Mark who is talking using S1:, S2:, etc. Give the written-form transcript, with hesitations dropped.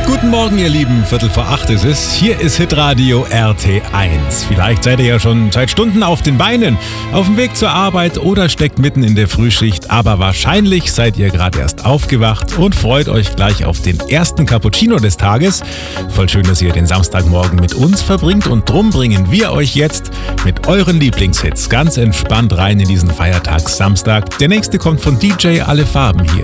S1: Guten Morgen, ihr Lieben. 7:45 ist es. Hier ist Hitradio RT1. Vielleicht seid ihr ja schon seit Stunden auf den Beinen, auf dem Weg zur Arbeit oder steckt mitten in der Frühschicht. Aber wahrscheinlich seid ihr gerade erst aufgewacht und freut euch gleich auf den ersten Cappuccino des Tages. Voll schön, dass ihr den Samstagmorgen mit uns verbringt. Und drum bringen wir euch jetzt mit euren Lieblingshits ganz entspannt rein in diesen Feiertagssamstag. Der nächste kommt von DJ Alle Farben hier.